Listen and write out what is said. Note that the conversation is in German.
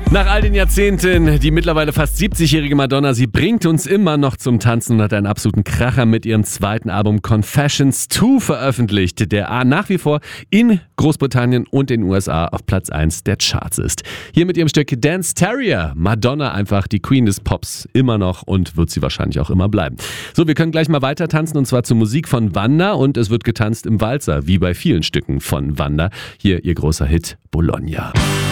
Nach all den Jahrzehnten, die mittlerweile fast 70-jährige Madonna, sie bringt uns immer noch zum Tanzen und hat einen absoluten Kracher mit ihrem zweiten Album Confessions 2 veröffentlicht, der nach wie vor in Großbritannien und den USA auf Platz 1 der Charts ist. Hier mit ihrem Stück Dance Terrier, Madonna einfach die Queen des Pops immer noch und wird sie wahrscheinlich auch immer bleiben. So, wir können gleich mal weiter tanzen und zwar zur Musik von Wanda und es wird getanzt im Walzer, wie bei vielen Stücken von Wanda. Hier ihr großer Hit Bologna.